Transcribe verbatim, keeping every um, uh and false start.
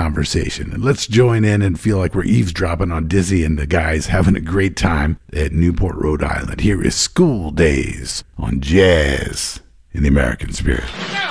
conversation. And let's join in and feel like we're eavesdropping on Dizzy and the guys having a great time at Newport, Rhode Island. Here is School Days on Jazz in the American Spirit.